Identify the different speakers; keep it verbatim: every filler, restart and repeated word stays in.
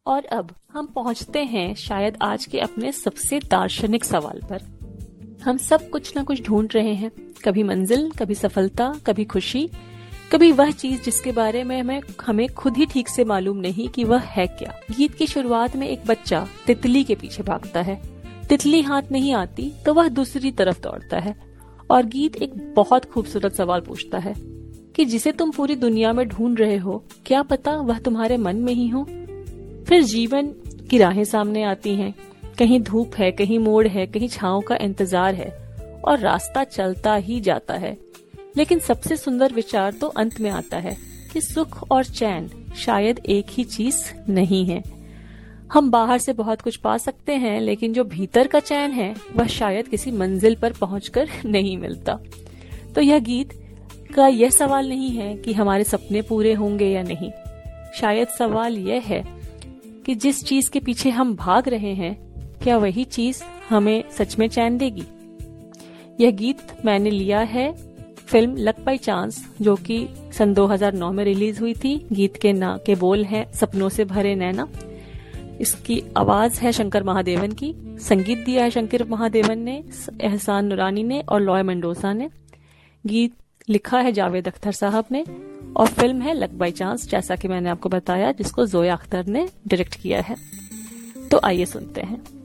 Speaker 1: और अब हम पहुंचते हैं शायद आज के अपने सबसे दार्शनिक सवाल पर। हम सब कुछ ना कुछ ढूंढ रहे हैं, कभी मंजिल, कभी सफलता, कभी खुशी, कभी वह चीज जिसके बारे में हमें हमें खुद ही ठीक से मालूम नहीं कि वह है क्या। गीत की शुरुआत में एक बच्चा तितली के पीछे भागता है। तितली हाथ नहीं आती तो वह दूसरी तरफ दौड़ता है और गीत एक बहुत खूबसूरत सवाल पूछता है कि जिसे तुम पूरी दुनिया में ढूंढ रहे हो, क्या पता वह तुम्हारे मन में ही हो। फिर जीवन की राहें सामने आती हैं, कहीं धूप है, कहीं मोड़ है, कहीं छांव का इंतजार है और रास्ता चलता ही जाता है। लेकिन सबसे सुंदर विचार तो अंत में आता है कि सुख और चैन शायद एक ही चीज नहीं है। हम बाहर से बहुत कुछ पा सकते हैं, लेकिन जो भीतर का चैन है वह शायद किसी मंजिल पर पहुंचकर नहीं मिलता। तो यह गीत का यह सवाल नहीं है कि हमारे सपने पूरे होंगे या नहीं। शायद सवाल यह है कि जिस चीज के पीछे हम भाग रहे हैं, क्या वही चीज हमें सच में चैन देगी। यह गीत मैंने लिया है फिल्म लक बाय चांस, जो कि सन दो हज़ार नौ में रिलीज हुई थी। गीत के ना के बोल हैं सपनों से भरे नैना। इसकी आवाज है शंकर महादेवन की, संगीत दिया है शंकर महादेवन ने, एहसान नूरानी ने और लॉय मेंडोसा ने। गीत लिखा है जावेद अख्तर साहब ने और फिल्म है लक बाय चांस, जैसा कि मैंने आपको बताया, जिसको जोया अख्तर ने डायरेक्ट किया है। तो आइए सुनते हैं।